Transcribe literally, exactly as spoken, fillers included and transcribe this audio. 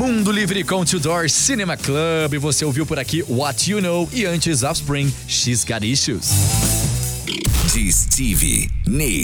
Mundo Livre com Tudor Cinema Club. Você ouviu por aqui What You Know e antes Offspring, She's Got Issues. De Stevie Nicks.